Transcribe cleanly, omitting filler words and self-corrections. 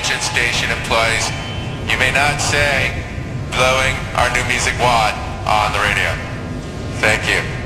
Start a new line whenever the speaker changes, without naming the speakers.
Attention station employees, you may not say blowing our new music wad on the radio. Thank you.